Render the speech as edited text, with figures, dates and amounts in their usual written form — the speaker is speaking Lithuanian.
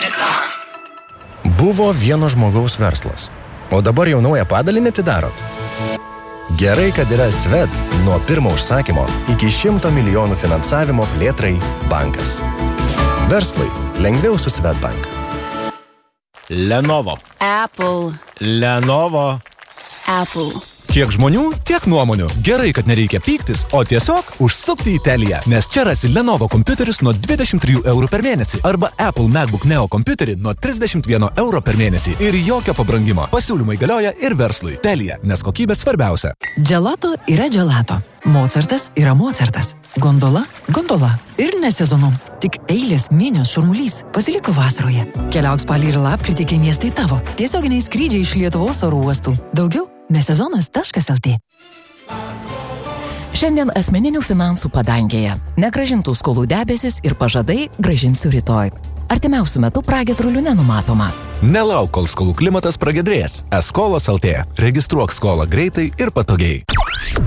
Buvo vieno žmogaus verslas, o dabar jau naują padalinį atidarot. Gerai, kad yra Svet nuo pirmo užsakymo iki 100 milijonų finansavimo plėtrai bankas. Verslui lengviau su Swedbank. Lenovo. Apple. Lenovo. Apple. Kiek žmonių, tiek nuomonių. Gerai, kad nereikia pyktis, o tiesiog užsukti į Teliją. Nes čia rasi Lenovo kompiuterius nuo 23 eurų per mėnesį arba Apple MacBook Neo kompiuterį nuo 31 euro per mėnesį. Ir jokio pabrangimo. Pasiūlymai galioja ir verslui. Telija, nes kokybė svarbiausia. Gelato yra gelato. Mocartas yra Mocartas. Gondola – gondola. Ir ne sezonu. Tik eilės, minios, šurmulys. Pasiliko vasaroje. Keliauk spalį ir lapkritį, kai miestai tavo. Tiesioginiai skrydžiai iš Lietuvos oro uostų. Daugiau nesezonas.lt. Šiandien asmeninių finansų padangėje. Negrąžintų skolų debesis ir pažadai grąžinsiu rytoj. Artimiausiu metu pragiedrulių nenumatoma. Nelauk, kol skolų klimatas pragiedrės. Eskolos.lt. Registruok skolą greitai ir patogiai.